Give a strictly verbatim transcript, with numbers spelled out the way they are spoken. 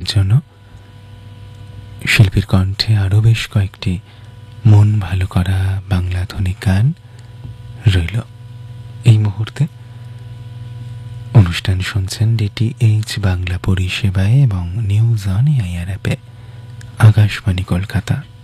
জন্য শিল্পীর কণ্ঠে আরও বেশ কয়েকটি মন ভালো করা বাংলা আধুনিক গান রইল। এই মুহূর্তে অনুষ্ঠান শুনছেন ডিটিএইচ বাংলা পরিষেবায় এবং নিউজ অন এআইআর অ্যাপে, আকাশবাণী কলকাতা।